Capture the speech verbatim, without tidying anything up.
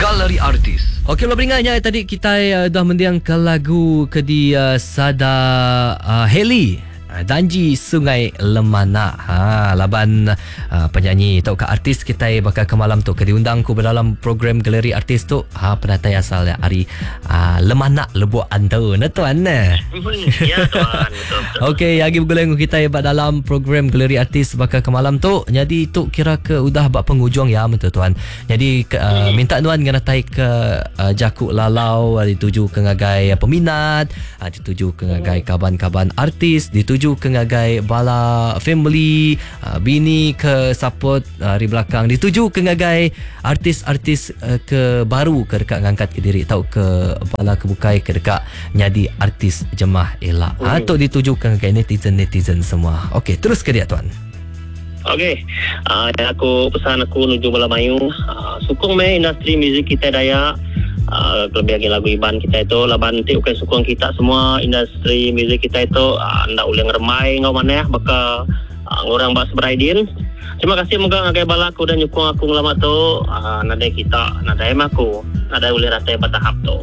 Galeri Artis. Okey, lo beringatnya tadi kita uh, dah mendiang ke lagu ke di uh, Sada uh, Heli Danji Sungai Lemana. Ha, laban uh, penyanyi atau ke artis kita bakal ke malam tu ke diundang ku dalam program Galeri Artis tu. Ha, penatai asal ya hari uh, Lemana Lebuh Ando na tuan na. Ya tuan, betul betul. Okey, lagi bergulung kita buat dalam program Galeri Artis bakal ke malam tu. Jadi tu kira ke udah bak penghujung ya betul tuan. Jadi ke, uh, minta tuan ngana tai ke uh, Jakuk Lalau, uh, dituju ke ngagai uh, peminat, uh, dituju ke ngagai kaban-kaban artis, dituju ke ngagai bala family, uh, bini ke support uh, di belakang, dituju ke ngagai artis-artis uh, ke baru ke dekat ngangkat ke diri tau ke bala kebukai ke dekat nyadi artis jemah elak. Ha, tu dituju ke ngagai netizen-netizen semua. Okey, terus ke dia tuan. Okey, uh, aku pesan aku nuju Bala Mayu, uh, sukung me industri muzik kita Dayak. Uh, lebih lagi lagu Iban kita itu laban nanti ukai sukung kita semua industri muzik kita itu uh, ndak boleh ngeremai ngau mana baka uh, ngorang bak seberaidin. Terima kasih moga ngagai bala aku dan nyukung aku ngelamat tu uh, nadai kita nadai aku nadai boleh rasa bertahap tu.